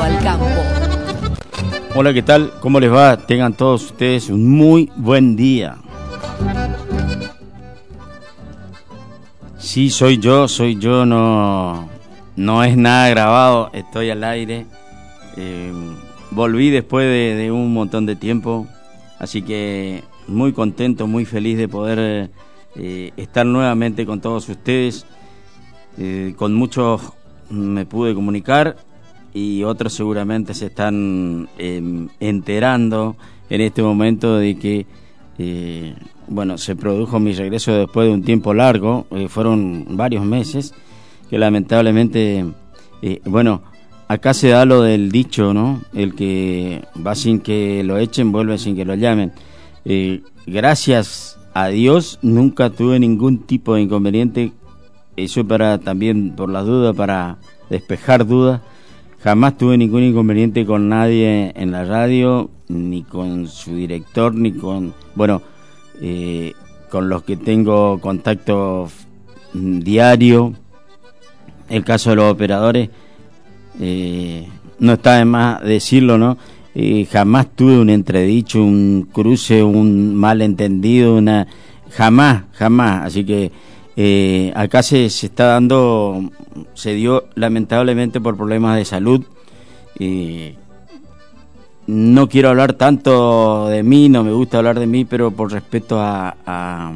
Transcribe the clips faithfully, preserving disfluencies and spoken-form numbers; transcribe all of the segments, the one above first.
al campo. Hola, ¿qué tal? ¿Cómo les va? Tengan todos ustedes un muy buen día. Sí, soy yo, soy yo, no, no es nada grabado, estoy al aire. Eh, volví después de, de un montón de tiempo, así que muy contento, muy feliz de poder eh, estar nuevamente con todos ustedes. Eh, con muchos me pude comunicar y otros seguramente se están eh, enterando en este momento de que eh, bueno, se produjo mi regreso después de un tiempo largo, eh, fueron varios meses que lamentablemente eh, bueno, acá se da lo del dicho, ¿no? El que va sin que lo echen vuelve sin que lo llamen. Eh, gracias a Dios nunca tuve ningún tipo de inconveniente. Eso para también, por las dudas, para despejar dudas. Jamás tuve ningún inconveniente con nadie en la radio, ni con su director, ni con, bueno, eh, con los que tengo contacto diario. El caso de los operadores, eh, no está de más decirlo, ¿no? Eh, jamás tuve un entredicho, un cruce, un malentendido, una, jamás, jamás. Así que Eh, acá se, se está dando, se dio lamentablemente por problemas de salud. Eh, no quiero hablar tanto de mí, no me gusta hablar de mí, pero por respeto a, a,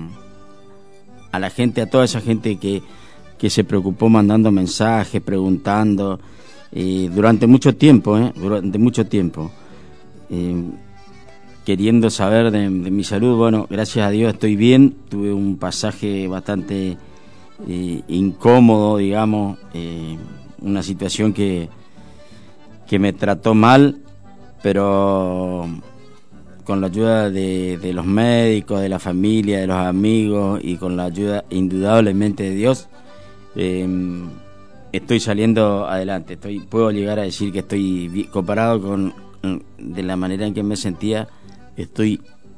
a la gente, a toda esa gente que, que se preocupó mandando mensajes, preguntando, eh, durante mucho tiempo, eh, durante mucho tiempo. Eh, queriendo saber de, de mi salud. Bueno, gracias a Dios estoy bien. Tuve un pasaje bastante eh, incómodo, digamos, eh, una situación que, que me trató mal, pero con la ayuda de, de los médicos, de la familia, de los amigos y con la ayuda indudablemente de Dios, eh, estoy saliendo adelante. Estoy, puedo llegar a decir que estoy, comparado con de la manera en que me sentía, estoy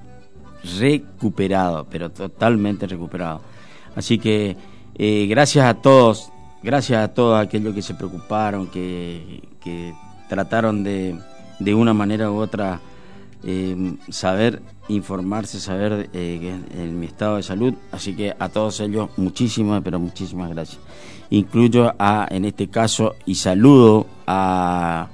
recuperado, pero totalmente recuperado. Así que eh, gracias a todos, gracias a todos aquellos que se preocuparon, que, que trataron de, de una manera u otra eh, saber informarse, saber eh, en mi estado de salud. Así que a todos ellos muchísimas, pero muchísimas gracias. Incluyo a, en este caso, y saludo a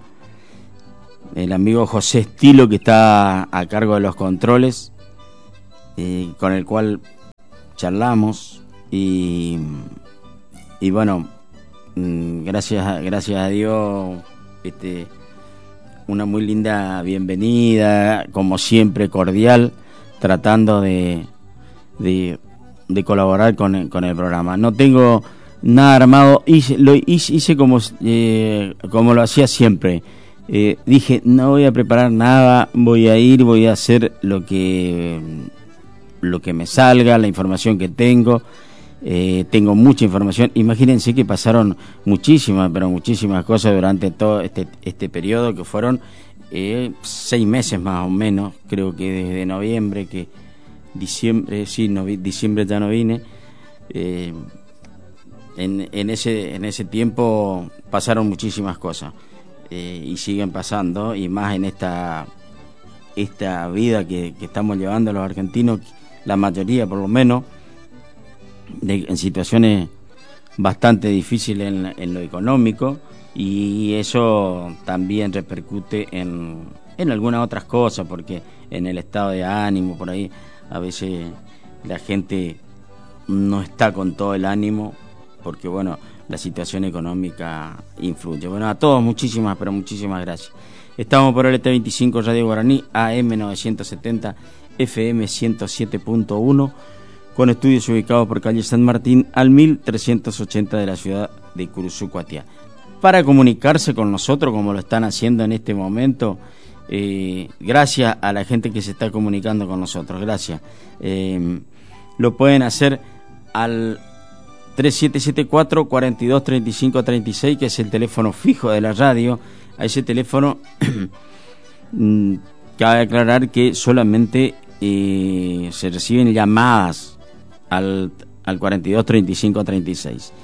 el amigo José Estilo, que está a cargo de los controles, eh, con el cual charlamos y, y bueno, gracias, gracias a Dios, este, una muy linda bienvenida, como siempre cordial, tratando de, de, de colaborar con el, con el programa. No tengo nada armado, hice, lo hice, hice como, eh, como lo hacía siempre. Eh, dije, no voy a preparar nada, voy a ir, voy a hacer lo que lo que me salga, la información que tengo. Eh, tengo mucha información. Imagínense que pasaron muchísimas, pero muchísimas cosas durante todo este este periodo, que fueron eh, seis meses más o menos. Creo que desde noviembre, que diciembre, sí, no, diciembre ya no vine. Eh, en, en ese en ese tiempo pasaron muchísimas cosas. Eh, y siguen pasando, y más en esta esta vida que, que estamos llevando los argentinos, la mayoría por lo menos, de, en situaciones bastante difíciles en, en lo económico, y eso también repercute en, en algunas otras cosas, porque en el estado de ánimo, por ahí, a veces la gente no está con todo el ánimo, porque bueno, la situación económica influye. Bueno, a todos muchísimas, pero muchísimas gracias. Estamos por el T veinticinco Radio Guaraní, A M novecientos setenta, F M ciento siete punto uno, con estudios ubicados por calle San Martín al mil trescientos ochenta de la ciudad de Curuzucuatiá. Para comunicarse con nosotros, como lo están haciendo en este momento, eh, gracias a la gente que se está comunicando con nosotros, gracias. Eh, lo pueden hacer al tres siete siete cuatro, cuatro dos, tres cinco tres seis, que es el teléfono fijo de la radio. A ese teléfono cabe aclarar que solamente eh, se reciben llamadas al, al cuatro dos, tres cinco tres seis.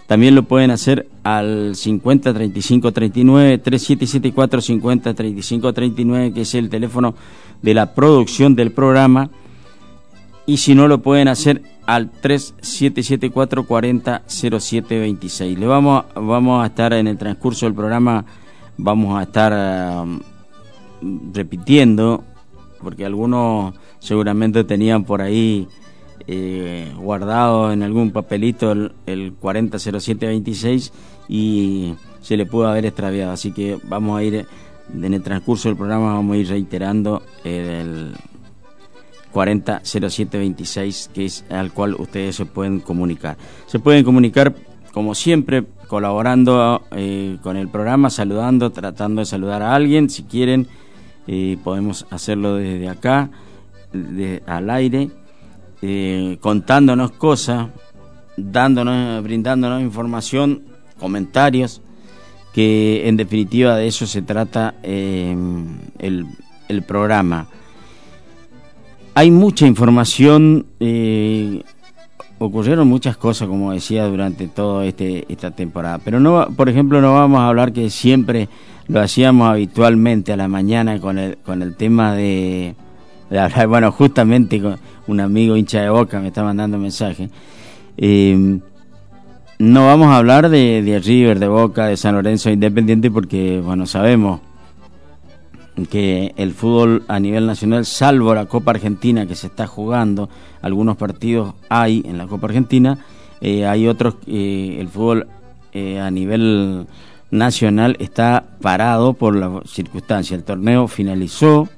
también lo pueden hacer al cincuenta treinta y cinco treinta y nueve, tres siete siete cuatro cincuenta treinta y cinco treinta y nueve, que es el teléfono de la producción del programa, y si no lo pueden hacer al tres siete siete cuatro cuarenta cero siete veintiséis. Le vamos, vamos a estar en el transcurso del programa, vamos a estar uh, repitiendo, porque algunos seguramente tenían por ahí eh, guardado en algún papelito el, el cuarenta cero siete veintiséis y se le pudo haber extraviado, así que vamos a ir en el transcurso del programa, vamos a ir reiterando el cuarenta cero siete veintiséis, que es al cual ustedes se pueden comunicar. Se pueden comunicar como siempre colaborando eh, con el programa, saludando, tratando de saludar a alguien. Si quieren, eh, podemos hacerlo desde acá, de, al aire, eh, contándonos cosas, dándonos, brindándonos información, comentarios, que en definitiva de eso se trata eh, el, el programa. Hay mucha información, eh, ocurrieron muchas cosas, como decía, durante toda este, esta temporada. Pero, no, por ejemplo, no vamos a hablar que siempre lo hacíamos habitualmente a la mañana con el, con el tema de, de hablar. Bueno, justamente con un amigo hincha de Boca me está mandando mensaje. Eh, no vamos a hablar de, de River, de Boca, de San Lorenzo, Independiente, porque, bueno, sabemos que el fútbol a nivel nacional, salvo la Copa Argentina que se está jugando, algunos partidos hay en la Copa Argentina, eh, hay otros, eh, el fútbol eh, a nivel nacional está parado por la circunstancia. El torneo finalizó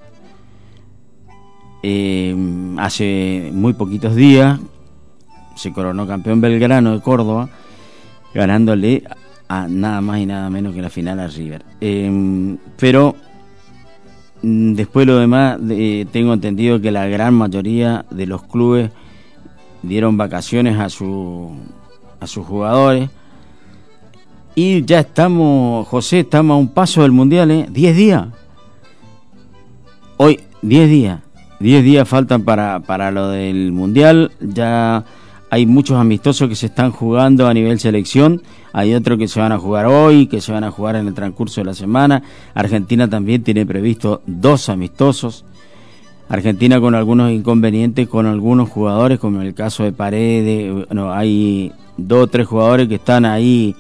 eh, hace muy poquitos días, se coronó campeón Belgrano de Córdoba, ganándole a nada más y nada menos que la final a River. Eh, pero después lo demás, eh, tengo entendido que la gran mayoría de los clubes dieron vacaciones a su a sus jugadores y ya estamos, José, estamos a un paso del Mundial, ¿eh? diez días. Hoy, diez días. diez días faltan para, para lo del Mundial. Ya hay muchos amistosos que se están jugando a nivel selección. Hay otros que se van a jugar hoy, que se van a jugar en el transcurso de la semana. Argentina también tiene previsto dos amistosos. Argentina con algunos inconvenientes con algunos jugadores, como en el caso de Paredes. No, hay dos o tres jugadores que están ahí.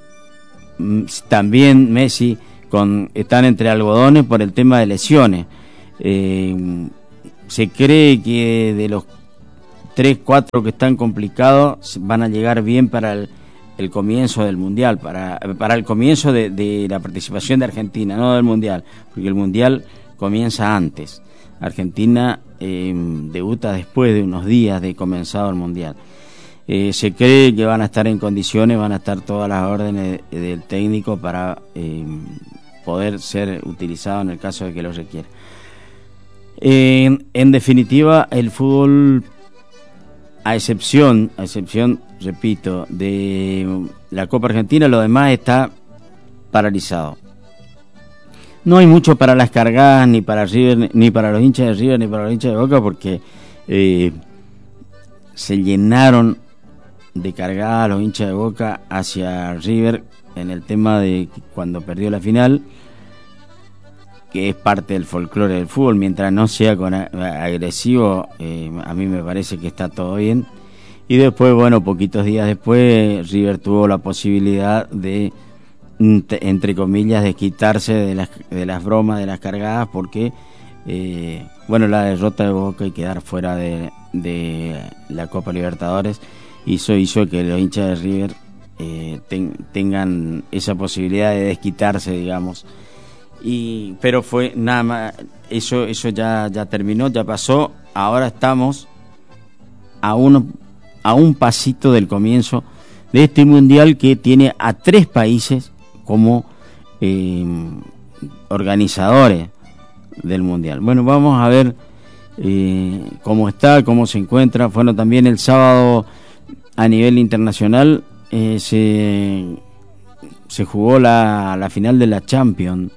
También Messi con, están entre algodones por el tema de lesiones. Eh, se cree que de los tres, cuatro que están complicados van a llegar bien para el el comienzo del Mundial, para, para el comienzo de, de la participación de Argentina, no del Mundial, porque el Mundial comienza antes. Argentina eh, debuta después de unos días de comenzado el Mundial. Eh, se cree que van a estar en condiciones, van a estar todas las órdenes de, del técnico para eh, poder ser utilizado en el caso de que lo requiera. Eh, en definitiva, el fútbol, a excepción, a excepción, repito, de la Copa Argentina, lo demás está paralizado. No hay mucho para las cargadas, ni para River, ni para los hinchas de River, ni para los hinchas de Boca, porque eh, se llenaron de cargadas los hinchas de Boca hacia River en el tema de cuando perdió la final, que es parte del folclore del fútbol. Mientras no sea con agresivo, eh, a mí me parece que está todo bien. Y después, bueno, poquitos días después, River tuvo la posibilidad de, entre comillas, de quitarse de las, de las bromas, de las cargadas, porque, eh, bueno, la derrota de Boca y quedar fuera de, de la Copa Libertadores hizo, hizo que los hinchas de River eh, ten, tengan esa posibilidad de desquitarse, digamos. Y, pero fue nada más, eso, eso ya, ya terminó, ya pasó. Ahora estamos a uno a un pasito del comienzo de este mundial que tiene a tres países como eh, organizadores del mundial. Bueno, vamos a ver eh, cómo está, cómo se encuentra. Bueno, también el sábado a nivel internacional eh, se, se jugó la, la final de la Champions.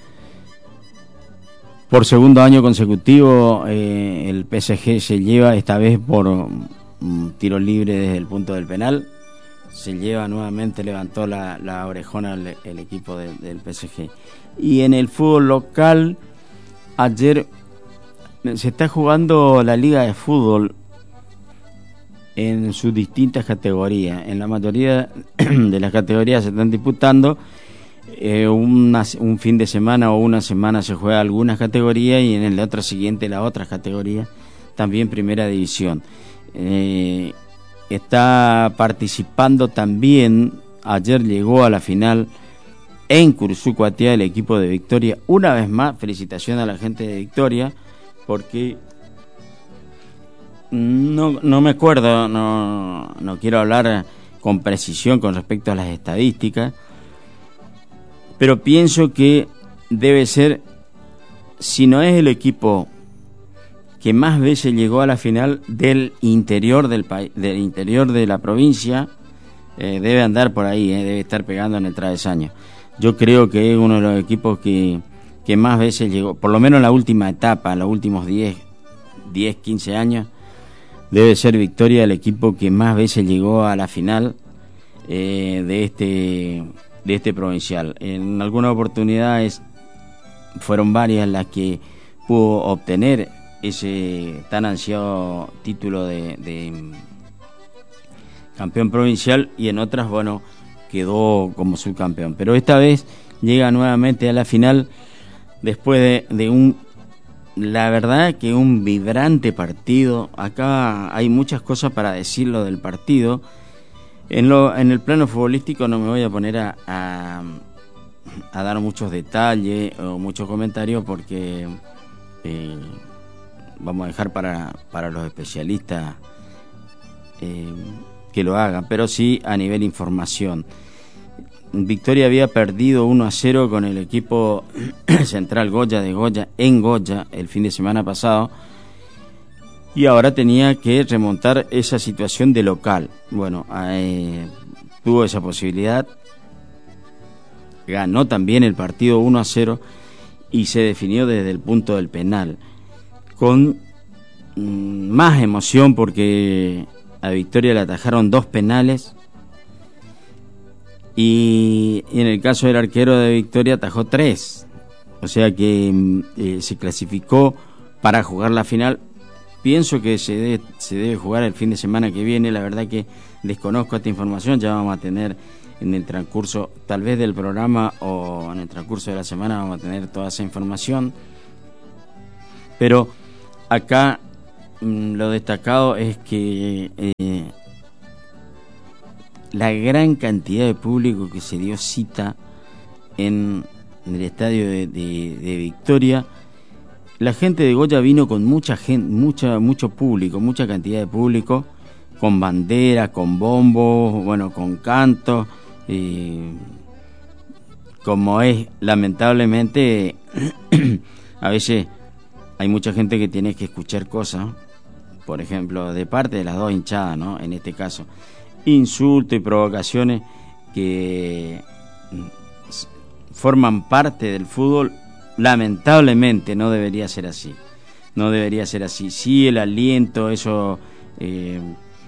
Por segundo año consecutivo eh, el P S G se lleva, esta vez por un tiro libre desde el punto del penal, se lleva nuevamente, levantó la, la orejona el, el equipo de, del P S G. Y en el fútbol local, ayer se está jugando la liga de fútbol en sus distintas categorías. En la mayoría de las categorías se están disputando. Eh, una, un fin de semana o una semana se juega algunas categorías y en la otra siguiente la otra categoría, también primera división. Eh, está participando también, ayer llegó a la final en Cursucuatía el equipo de Victoria. Una vez más, felicitación a la gente de Victoria, porque no, no me acuerdo, no, no quiero hablar con precisión con respecto a las estadísticas, pero pienso que debe ser, si no es el equipo que más veces llegó a la final del interior del país, del interior de la provincia, eh, debe andar por ahí, eh, debe estar pegando en el travesaño. Yo creo que es uno de los equipos que, que más veces llegó, por lo menos en la última etapa, en los últimos diez, quince años, debe ser Victoria el equipo que más veces llegó a la final eh, de este de este provincial. En algunas oportunidades fueron varias las que pudo obtener ese tan ansiado título de, de campeón provincial, y en otras, bueno, quedó como subcampeón. Pero esta vez llega nuevamente a la final después de, de un, la verdad que un vibrante partido. Acá hay muchas cosas para decirlo del partido. En, lo, en el plano futbolístico no me voy a poner a, a, a dar muchos detalles o muchos comentarios porque eh, vamos a dejar para, para los especialistas eh, que lo hagan, pero sí a nivel información. Victoria había perdido uno a cero con el equipo Central Goya de Goya en Goya el fin de semana pasado, y ahora tenía que remontar esa situación de local. Bueno, eh, tuvo esa posibilidad, ganó también el partido uno a cero y se definió desde el punto del penal, con mm, más emoción porque a Victoria le atajaron dos penales y, y en el caso del arquero de Victoria atajó tres, o sea que eh, se clasificó para jugar la final. Pienso que se debe, se debe jugar el fin de semana que viene. La verdad que desconozco esta información, ya vamos a tener en el transcurso tal vez del programa o en el transcurso de la semana vamos a tener toda esa información, pero acá mmm, lo destacado es que eh, la gran cantidad de público que se dio cita en, en el estadio de, de, de Victoria. La gente de Goya vino con mucha gente, mucha, mucho público, mucha cantidad de público, con banderas, con bombos, bueno, con cantos, eh, como es, lamentablemente, a veces hay mucha gente que tiene que escuchar cosas, por ejemplo, de parte de las dos hinchadas, ¿no? En este caso, insultos y provocaciones que forman parte del fútbol. Lamentablemente no debería ser así, no debería ser así. Sí, el aliento, eso eh,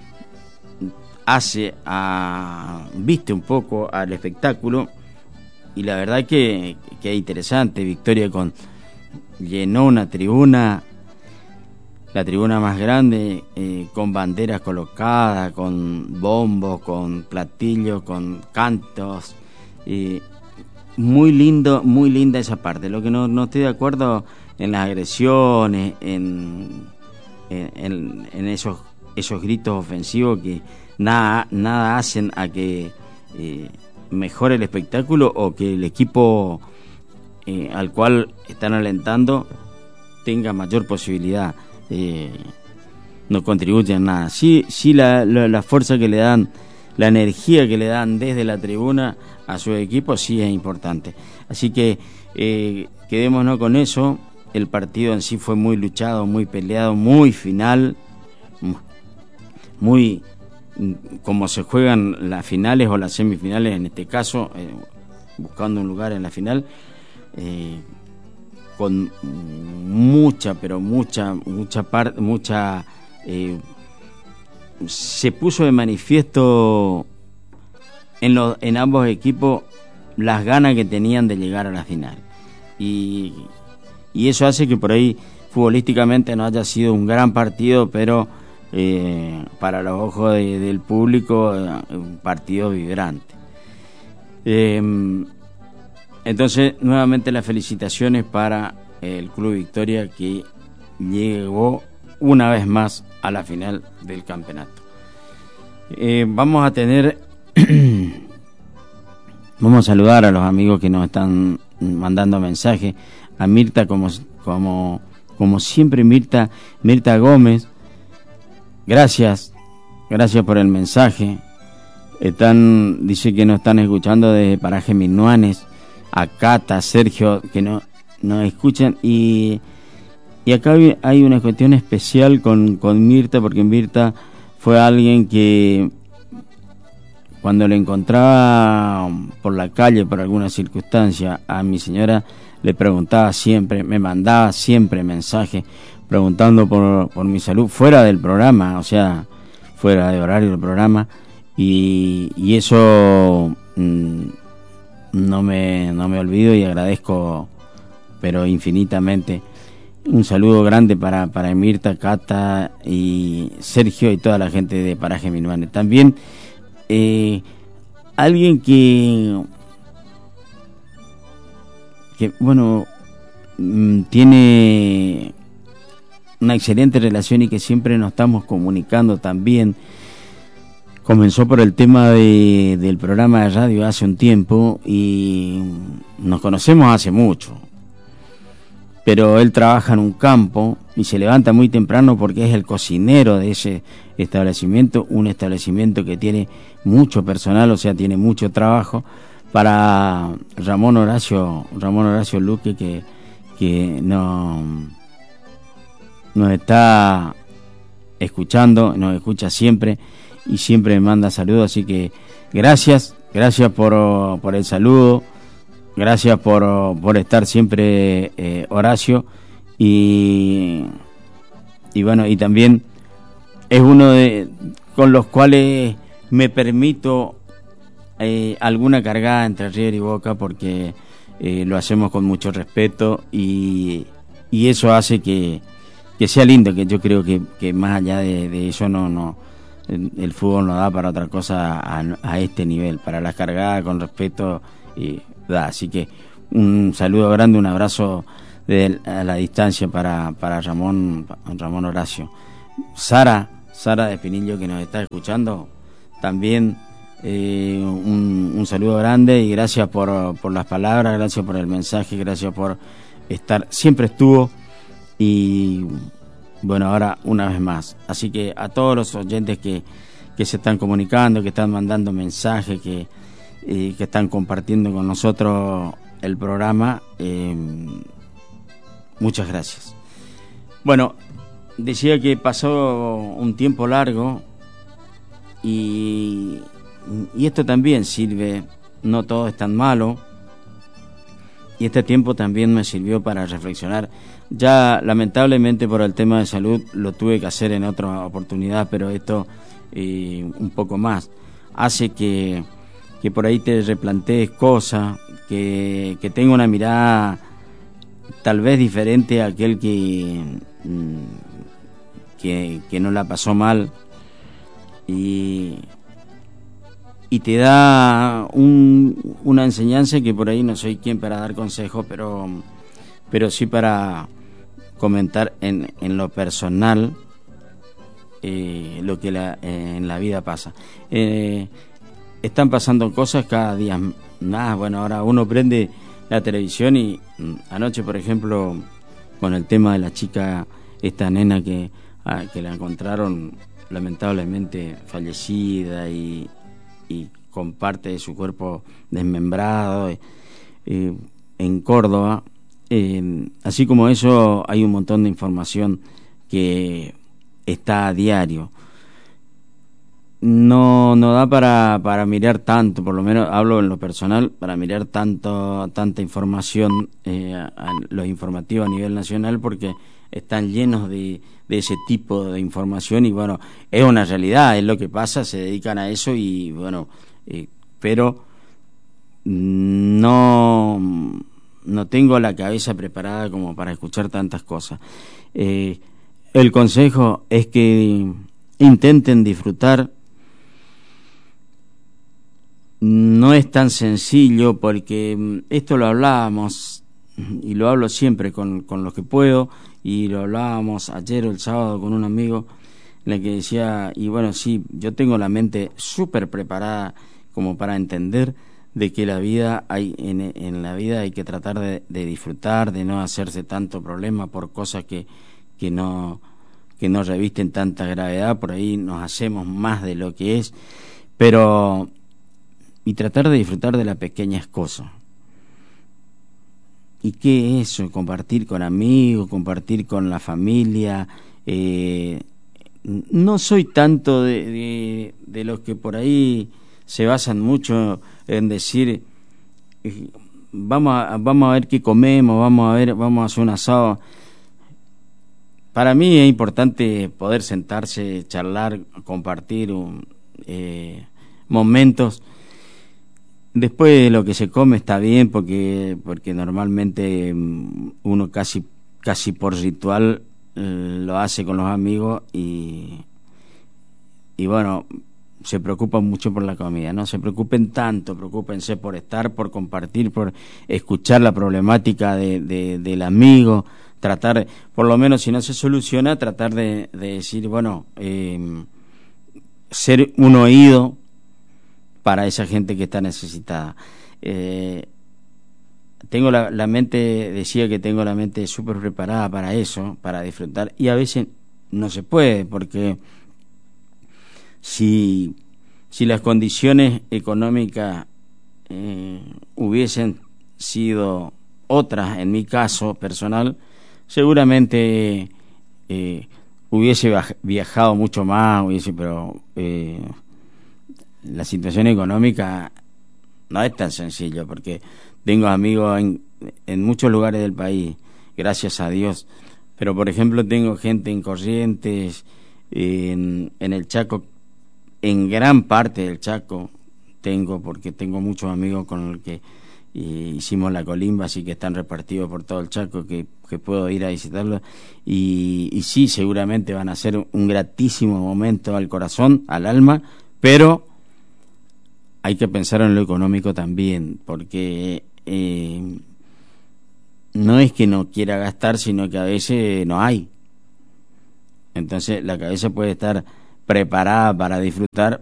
hace a, viste un poco al espectáculo, y la verdad que, que es interesante. Victoria con llenó una tribuna, la tribuna más grande, eh, con banderas colocadas, con bombos, con platillos, con cantos. Eh, Muy lindo, muy linda esa parte. Lo que no, no estoy de acuerdo en las agresiones, en, en, en esos, esos gritos ofensivos que nada, nada hacen a que eh, mejore el espectáculo o que el equipo eh, al cual están alentando tenga mayor posibilidad. Eh, no contribuyen nada. Sí, sí la, la, la fuerza que le dan, la energía que le dan desde la tribuna a su equipo sí es importante. Así que eh, quedémonos con eso. El partido en sí fue muy luchado, muy peleado, muy final, muy como se juegan las finales o las semifinales en este caso, eh, buscando un lugar en la final, eh, con mucha, pero mucha, mucha parte, mucha, eh, se puso de manifiesto en, los, en ambos equipos las ganas que tenían de llegar a la final. Y, y eso hace que por ahí futbolísticamente no haya sido un gran partido, pero eh, para los ojos de, del público, eh, un partido vibrante. Eh, entonces, nuevamente las felicitaciones para el Club Victoria, que llegó una vez más a la final del campeonato. Eh, vamos a tener vamos a saludar a los amigos que nos están mandando mensajes. A Mirta, como como como siempre, Mirta Mirta Gómez, gracias gracias por el mensaje. Están, dice que nos están escuchando desde Paraje Minuanes. A Cata, Sergio, que no nos escuchan, y y acá hay una cuestión especial con, con Mirta, porque Mirta fue alguien que cuando le encontraba por la calle por alguna circunstancia a mi señora, le preguntaba siempre, me mandaba siempre mensajes preguntando por, por mi salud fuera del programa, o sea, fuera de horario del programa, y, y eso mmm, no me no me olvido y agradezco, pero infinitamente. Un saludo grande para, para Mirta, Cata y Sergio y toda la gente de Paraje Minuanes. También eh, alguien que, que, bueno, tiene una excelente relación y que siempre nos estamos comunicando también. Comenzó por el tema de, del programa de radio hace un tiempo y nos conocemos hace mucho. Pero él trabaja en un campo y se levanta muy temprano porque es el cocinero de ese establecimiento, un establecimiento que tiene mucho personal, o sea, tiene mucho trabajo. Para Ramón Horacio, Ramón Horacio Luque, que, que no, nos está escuchando, nos escucha siempre y siempre me manda saludos, así que gracias, gracias por, por el saludo. Gracias por, por estar siempre, eh, Horacio, y, y bueno, y también es uno de con los cuales me permito eh, alguna cargada entre River y Boca, porque eh, lo hacemos con mucho respeto y, y eso hace que, que sea lindo, que yo creo que, que más allá de, de eso no, no el, el fútbol no da para otra cosa a, a este nivel, para las cargadas con respeto. Y, así que un saludo grande, un abrazo de, a la distancia para, para Ramón Ramón Horacio. Sara, Sara de Espinillo, que nos está escuchando, también eh, un, un saludo grande y gracias por, por las palabras, gracias por el mensaje, gracias por estar, siempre estuvo y bueno, ahora una vez más. Así que a todos los oyentes que, que se están comunicando, que están mandando mensajes, que y que están compartiendo con nosotros el programa, eh, muchas gracias. Bueno, decía que pasó un tiempo largo y, y esto también sirve, no todo es tan malo, y este tiempo también me sirvió para reflexionar. Ya lamentablemente por el tema de salud lo tuve que hacer en otra oportunidad, pero esto eh, un poco más hace que que por ahí te replantees cosas, que, que tenga una mirada tal vez diferente a aquel que, que, que no la pasó mal, y, y te da un, una enseñanza que por ahí no soy quien para dar consejos, pero, pero sí para comentar en, en lo personal eh, lo que la, eh, en la vida pasa. Eh, Están pasando cosas cada día más. Bueno, ahora uno prende la televisión y anoche, por ejemplo, con el tema de la chica, esta nena que, a, que la encontraron lamentablemente fallecida y, y con parte de su cuerpo desmembrado eh, en Córdoba. Eh, así como eso, hay un montón de información que está a diario. No no da para para mirar tanto, por lo menos hablo en lo personal, para mirar tanto tanta información, eh, a, a los informativos a nivel nacional, porque están llenos de, de ese tipo de información y bueno, es una realidad, es lo que pasa, se dedican a eso y bueno, eh, pero no, no tengo la cabeza preparada como para escuchar tantas cosas. Eh, el consejo es que intenten disfrutar. No es tan sencillo, porque esto lo hablábamos y lo hablo siempre con, con los que puedo, y lo hablábamos ayer o el sábado con un amigo en el que decía, y bueno, sí, yo tengo la mente súper preparada como para entender de que la vida hay en, en la vida hay que tratar de, de disfrutar, de no hacerse tanto problema por cosas que, que no que no revisten tanta gravedad. Por ahí nos hacemos más de lo que es, pero y tratar de disfrutar de las pequeñas cosas. ¿Y qué es eso? Compartir con amigos, compartir con la familia. Eh, no soy tanto de, de, de los que por ahí se basan mucho en decir eh, vamos a, vamos a ver qué comemos, vamos a ver, vamos a hacer un asado. Para mí es importante poder sentarse, charlar, compartir un, eh, momentos. Después de lo que se come está bien, porque porque normalmente uno casi casi por ritual eh, lo hace con los amigos, y y bueno, se preocupan mucho por la comida. No se preocupen tanto, preocúpense por estar, por compartir, por escuchar la problemática de, de, del amigo, tratar, por lo menos si no se soluciona, tratar de, de decir, bueno, eh, ser un oído para esa gente que está necesitada. Eh, tengo la, la mente, decía que tengo la mente súper preparada para eso, para disfrutar, y a veces no se puede, porque si, si las condiciones económicas eh, hubiesen sido otras, en mi caso personal, seguramente eh, hubiese viajado mucho más, hubiese, pero eh, la situación económica no es tan sencillo, porque tengo amigos en, en muchos lugares del país, gracias a Dios, pero por ejemplo tengo gente en Corrientes, en, en el Chaco, en gran parte del Chaco tengo, porque tengo muchos amigos con los que eh, hicimos la colimba, así que están repartidos por todo el Chaco, que, que puedo ir a visitarlos, y, y sí, seguramente van a ser un gratísimo momento al corazón, al alma, pero hay que pensar en lo económico también, porque eh, no es que no quiera gastar, sino que a veces no hay. Entonces la cabeza puede estar preparada para disfrutar,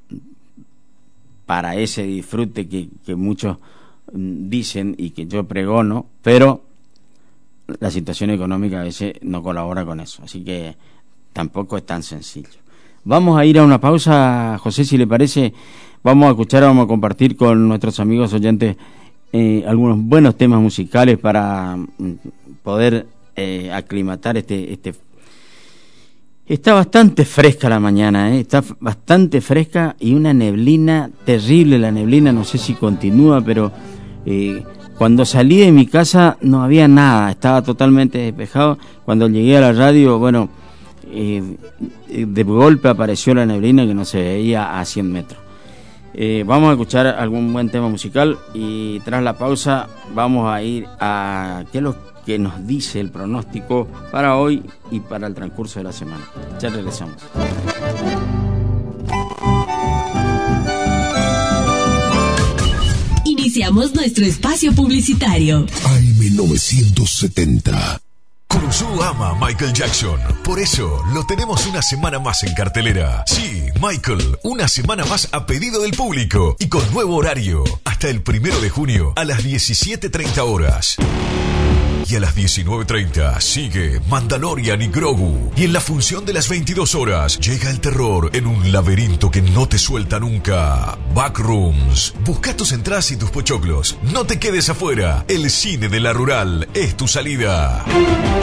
para ese disfrute que, que muchos dicen y que yo pregono, pero la situación económica a veces no colabora con eso, así que tampoco es tan sencillo. Vamos a ir a una pausa, José, si le parece. Vamos a escuchar, vamos a compartir con nuestros amigos oyentes eh, algunos buenos temas musicales para mm, poder eh, aclimatar este, este... Está bastante fresca la mañana, ¿eh? Está bastante fresca y una neblina terrible. La neblina no sé si continúa, pero eh, cuando salí de mi casa no había nada, estaba totalmente despejado. Cuando llegué a la radio, bueno, eh, de golpe apareció la neblina que no se veía a cien metros. Eh, vamos a escuchar algún buen tema musical y tras la pausa vamos a ir a qué es lo que nos dice el pronóstico para hoy y para el transcurso de la semana. Ya regresamos. Iniciamos nuestro espacio publicitario. A M novecientos setenta. Cruzú ama a Michael Jackson, por eso lo tenemos una semana más en cartelera. Sí, Michael, una semana más a pedido del público y con nuevo horario, hasta el primero de junio a las diecisiete treinta horas. Y a las diecinueve treinta sigue Mandalorian y Grogu. Y en la función de las veintidós horas llega el terror en un laberinto que no te suelta nunca. Backrooms. Busca tus entradas y tus pochoclos. No te quedes afuera. El cine de la rural es tu salida.